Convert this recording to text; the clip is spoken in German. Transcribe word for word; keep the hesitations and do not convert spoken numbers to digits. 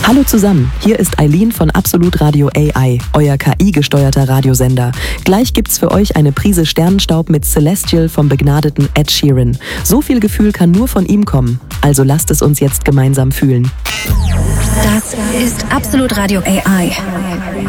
Hallo zusammen, hier ist Eileen von Absolut Radio A I, euer K I-gesteuerter Radiosender. Gleich gibt's für euch eine Prise Sternenstaub mit Celestial vom begnadeten Ed Sheeran. So viel Gefühl kann nur von ihm kommen. Also lasst es uns jetzt gemeinsam fühlen. Das ist Absolut Radio A I.